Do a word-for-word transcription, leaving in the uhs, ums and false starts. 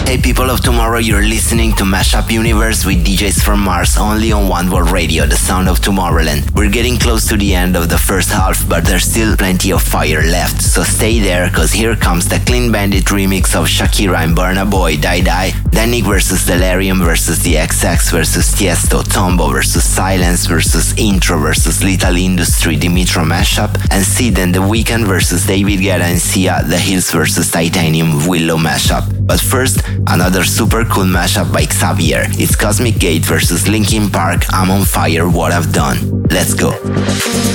Hey people of tomorrow, you're listening to Mashup Universe with D Js from Mars only on One World Radio, the sound of Tomorrowland. We're getting close to the end of the first half, but there's still plenty of fire left, so stay there, cause here comes the Clean Bandit remix of Shakira and Burna Boy, Die Die, Danik versus Delirium versus The X X versus Tiesto, Tombo versus Silence versus Intro versus Little Industry, Dimitro Mashup, and Sid and The Weeknd versus David Guetta and Sia, The Hills versus Titanium Willow Mashup. But first, another super cool mashup by Xavier. It's Cosmic Gate versus Linkin Park, I'm on Fire, What I've Done. Let's go.